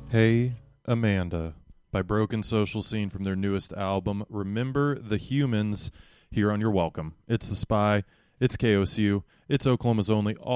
Hey Amanda by Broken Social Scene from their newest album, Remember the Humans, here on Your Welcome. It's The Spy, it's KOSU, it's Oklahoma's Only,